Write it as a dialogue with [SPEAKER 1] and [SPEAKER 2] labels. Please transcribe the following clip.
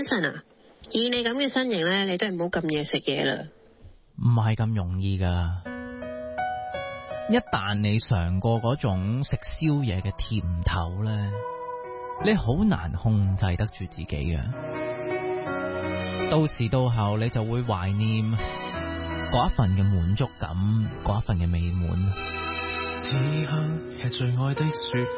[SPEAKER 1] Vincent 啊，以你咁嘅身形咧，你都係唔好咁夜食嘢啦。
[SPEAKER 2] 唔係咁容易噶，一旦你嘗過嗰種食宵夜嘅甜頭咧，你好難控制得住自己嘅。到時到後你就會懷念嗰一份嘅滿足感，嗰一份嘅美滿。
[SPEAKER 3] 此刻吃最愛的雪